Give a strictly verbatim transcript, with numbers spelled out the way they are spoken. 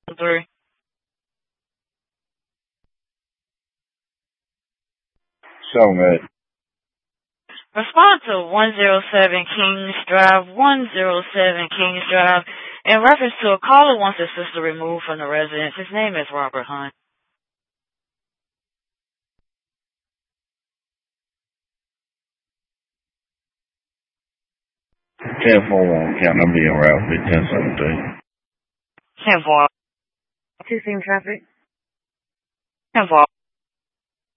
Three. So good. Respond to one oh seven Kings Drive, one oh seven Kings Drive, in reference to a caller wants his sister removed from the residence. His name is Robert Hunt. ten four one, count number in route fifteen seventeen. ten four. Two scene traffic. ten four.